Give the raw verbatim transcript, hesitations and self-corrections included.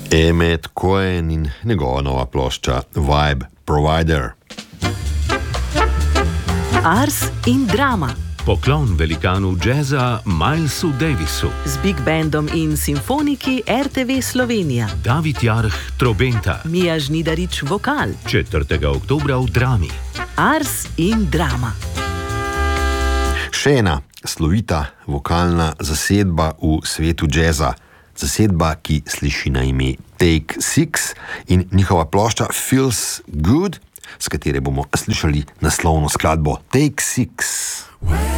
Emmet Cohen in njegova nova plošča Vibe Provider. Ars in drama. Poklon velikanu džeza Milesu Davisu. Z Big Bandom in simfoniki R T V Slovenija. David Jarh trobenta. Mija Žnidarič vokal. četrtega oktobra v Drami. Ars in drama. Še ena slovita vokalna zasedba v svetu džeza. Zasedba, ki sliši na ime Take Six in njihova plošča Feels Good, s katere bomo slišali naslovno skladbo Take Six.